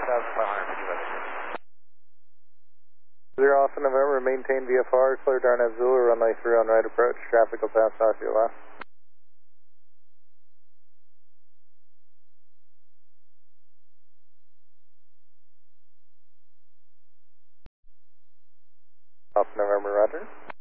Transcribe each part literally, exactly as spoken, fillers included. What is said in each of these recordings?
thousand five hundred, P Q weather. Zero Alpha November, maintain V F R, clear Darnab Zulu, runway three on right approach, traffic will pass off your left. Alpha November, roger.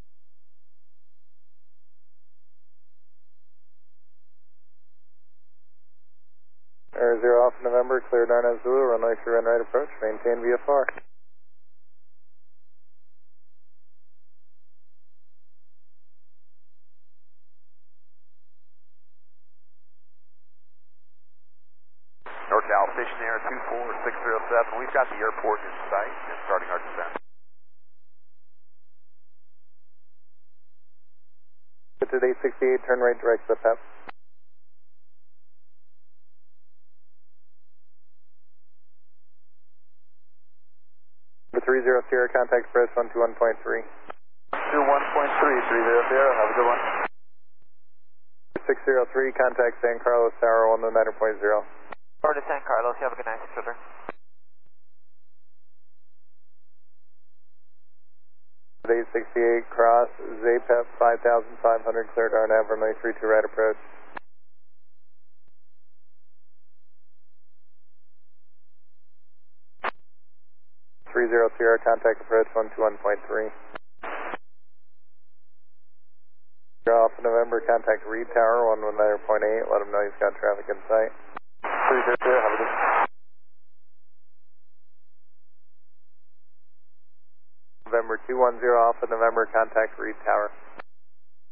Air Zero Alpha November, clear Darnab Zulu, runway three on right approach, maintain V F R. NorCal Station Air two four six zero seven, we've got the airport in sight and starting our descent. At eight sixty-eight, turn right direct to the P E P. Number three zero Sierra, contact press one two one point three. two one point three, three zero Sierra, have a good one. six zero three, contact San Carlos Tower one one nine point zero. Over to San Carlos, you have a good night, six zero. eight sixty-eight, cross, Z P E P five thousand five hundred, clear Darnab, runway three two right approach. three zero Sierra, contact approach one two one point three. Alpha November, contact Reed Tower one one nine point eight, let him know he's got traffic in sight. three zero Sierra, have a good one. November two one zero, Alpha November, contact Reed Tower.